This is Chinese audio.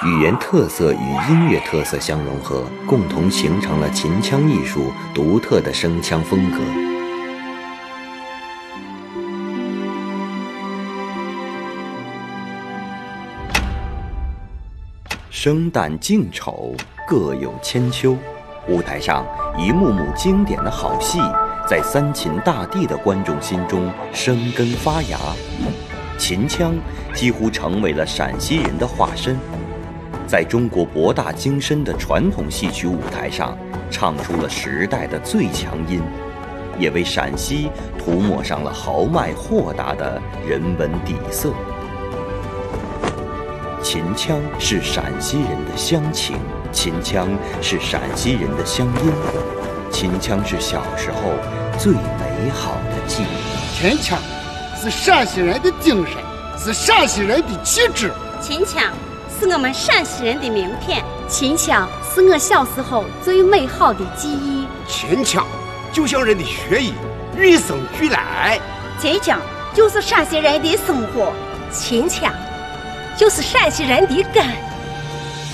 语言特色与音乐特色相融合，共同形成了秦腔艺术独特的声腔风格。生旦净丑各有千秋，舞台上一幕幕经典的好戏在三秦大地的观众心中生根发芽，秦腔几乎成为了陕西人的化身，在中国博大精深的传统戏曲舞台上唱出了时代的最强音，也为陕西涂抹上了豪迈豁达的人文底色。秦腔是陕西人的乡情，秦腔是陕西人的乡音，秦腔是小时候最美好的记忆。 秦腔是陕西人的精神，是陕西人的气质。 秦腔是我们陕西人的名片， 秦腔是我小时候最美好的记忆。 秦腔就像人的血液，与生俱来。 秦腔就是陕西人的生活， 秦腔就是陕西人的根。